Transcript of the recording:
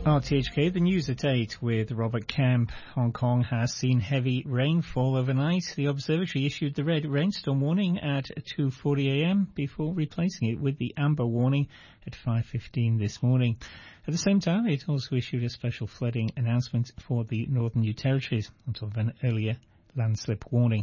RTHK, the news at 8 with Robert Kemp. Hong Kong has seen heavy rainfall overnight. The observatory issued the red rainstorm warning at 2:40 a.m. before replacing it with the amber warning at 5:15 this morning. At the same time, it also issued a special flooding announcement for the Northern New Territories until an earlier landslip warning.